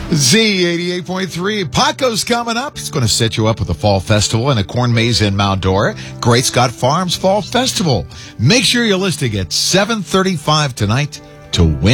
Z88.3. Paco's coming up. He's going to set you up with a fall festival and a corn maze in Mount Dora. Great Scott Farms Fall Festival. Make sure you're listening at 7:35 tonight to win.